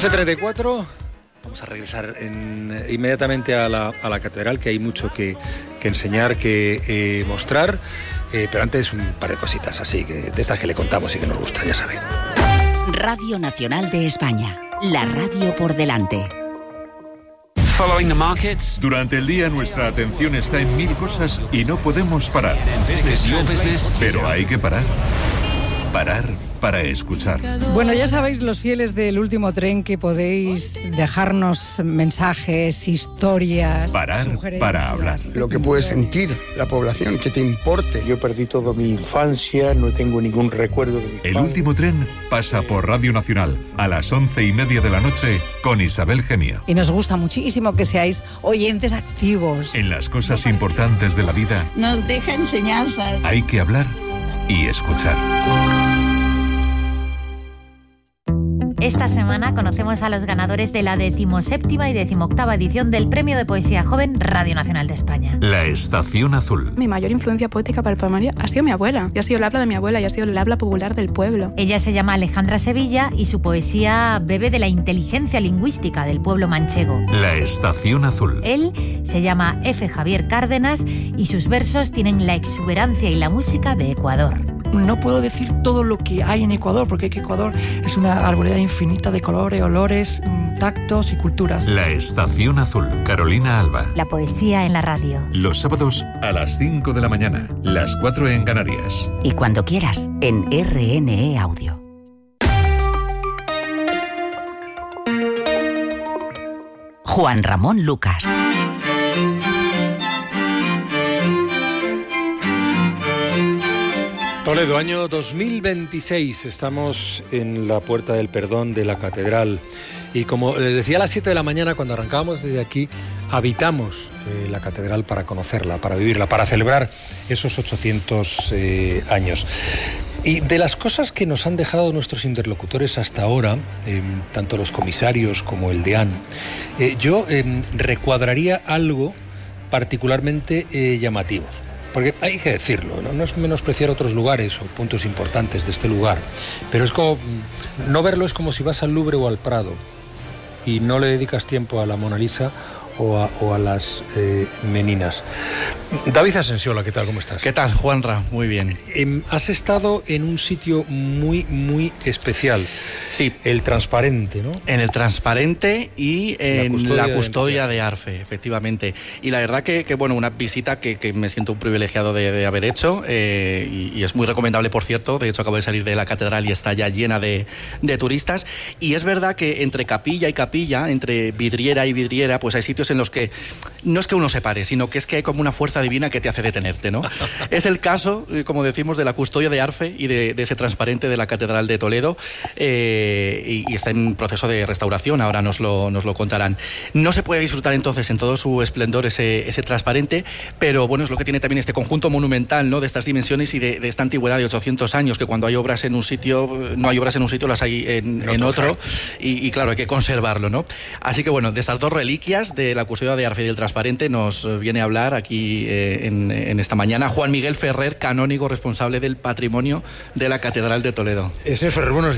11:34, vamos a regresar inmediatamente a la catedral, que hay mucho que enseñar, que mostrar, pero antes un par de cositas así, de estas que le contamos y que nos gusta, ya saben. Radio Nacional de España, la radio por delante. Following the markets. Durante el día nuestra atención está en mil cosas y no podemos parar. Pero hay que parar. Parar para escuchar. Bueno, ya sabéis, los fieles del Último Tren, que podéis dejarnos mensajes, historias, parar para hablar. Lo que puede sentir la población, que te importe. Yo perdí toda mi infancia, no tengo ningún recuerdo de mi El Último Tren pasa por Radio Nacional a las 11:30 de la noche con Isabel Gemio. Y nos gusta muchísimo que seáis oyentes activos. En las cosas importantes de la vida nos deja enseñanzas. Hay que hablar y escuchar. Esta semana conocemos a los ganadores de la 17ª y 18ª edición del Premio de Poesía Joven Radio Nacional de España. La Estación Azul. Mi mayor influencia poética para el poemario ha sido mi abuela. Y ha sido el habla de mi abuela y ha sido el habla popular del pueblo. Ella se llama Alejandra Sevilla y su poesía bebe de la inteligencia lingüística del pueblo manchego. La Estación Azul. Él se llama F. Javier Cárdenas y sus versos tienen la exuberancia y la música de Ecuador. No puedo decir todo lo que hay en Ecuador, porque Ecuador es una arboleda infinita de colores, olores, tactos y culturas. La Estación Azul, Carolina Alba. La poesía en la radio. Los sábados a las 5 de la mañana, las 4 en Canarias. Y cuando quieras, en RNE Audio. Juan Ramón Lucas. Toledo, año 2026, estamos en la Puerta del Perdón de la Catedral y como les decía a las 7 de la mañana cuando arrancábamos desde aquí, habitamos la Catedral para conocerla, para vivirla, para celebrar esos 800 años. Y de las cosas que nos han dejado nuestros interlocutores hasta ahora, tanto los comisarios como el deán, yo recuadraría algo particularmente llamativo. Porque hay que decirlo, no es menospreciar otros lugares o puntos importantes de este lugar, pero es como, no verlo es como si vas al Louvre o al Prado y no le dedicas tiempo a la Mona Lisa o a las meninas. David Asensiola, ¿qué tal? ¿Cómo estás? ¿Qué tal, Juanra? Muy bien. Has estado en un sitio muy especial. Sí. El Transparente, ¿no? En el Transparente y en la custodia de Arfe, efectivamente. Y la verdad que bueno, una visita que me siento un privilegiado de haber hecho y es muy recomendable, por cierto. De hecho, acabo de salir de la catedral y está ya llena de turistas. Y es verdad que entre capilla y capilla, entre vidriera y vidriera, pues hay sitios en los que no es que uno se pare, sino que es que hay como una fuerza divina que te hace detenerte, ¿no? Es el caso, como decimos, de la custodia de Arfe y de ese Transparente de la Catedral de Toledo y está en proceso de restauración, ahora nos lo contarán. No se puede disfrutar entonces en todo su esplendor ese Transparente, pero bueno, es lo que tiene también este conjunto monumental, ¿no? De estas dimensiones y de esta antigüedad de 800 años, que cuando hay obras en un sitio, no hay obras en un sitio, las hay en otro, y claro, hay que conservarlo, ¿no? Así que bueno, de estas dos reliquias de la custodia de Arfe y del Transparente nos viene a hablar aquí en esta mañana Juan Miguel Ferrer, canónigo responsable del patrimonio de la Catedral de Toledo. Señor Ferrer, buenos días.